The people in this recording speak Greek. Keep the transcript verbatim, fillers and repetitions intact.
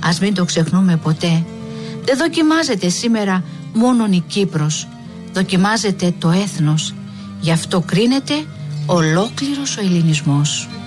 Ας μην το ξεχνούμε ποτέ. Δεν δοκιμάζεται σήμερα μόνον η Κύπρος, δοκιμάζεται το έθνος. Γι' αυτό κρίνεται ολόκληρος ο ελληνισμός.